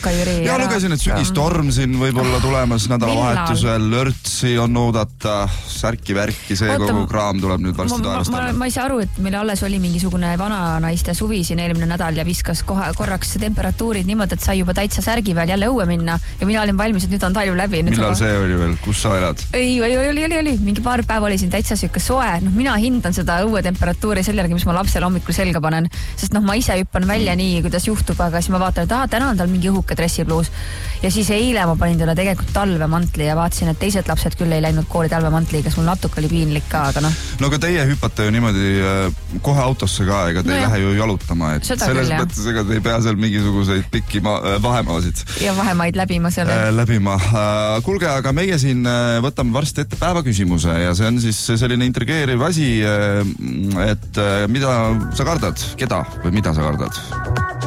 hakka, Jüri. Ja lugesin, et sügistorm siin võib olla tulemas nädalavahetusel, lörtsi on oodata, särki-värki, see kogu kraam tuleb nüüd varsti taevastama. Ma ei saa aru, et meil alles oli mingisugune vananaiste suvi siin eelmine nädal ja viskas korraks temperatuurid niimoodi, et sai juba täitsa särgi peal jälle õue minna ja mina olin valmis, et nüüd on talv läbi. Millal see oli veel? Kus sa elad? Oli. Mingi paar päeva oli siin täitsa sükke soe. Mina hindan seda õuetemperatuuri selle järgi, mis ma lapsele hommikul selga panen. Sest ma ise hüppan välja nii, kuidas juhtub, aga siis ma vaatan, et täna on tal mingi õhuke dressipluus. Ja siis eile ma panin talle tegelikult talvemantli ja vaatasin, et teised lapsed küll ei läinud kooli talvemantliga, kas mul natuke oli piinlik ka, aga noh. No aga teie hüppate ju niimoodi kohe autosse ka, ega te ei lähe ju jalutama, et selles mõttes, ega te ei pea seal mingisuguseid pikki vahemaasid. Ja vahemaid läbima seal. Kuulge, aga meie siin võtame varsti ette päevaküsimuse ja see on siis selline intrigeeriv asi, et mida sa kardad, keda või mida sa kardad?